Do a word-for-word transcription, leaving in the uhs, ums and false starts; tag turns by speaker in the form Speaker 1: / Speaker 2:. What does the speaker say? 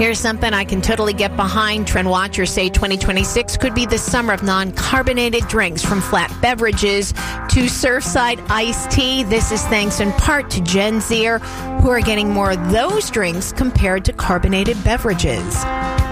Speaker 1: Here's something I can totally get behind. Trend watchers say twenty twenty-six could be the summer of non-carbonated drinks, from flat beverages to Surfside iced tea. This is thanks in part to Gen Zer, who are getting more of those drinks compared to carbonated beverages.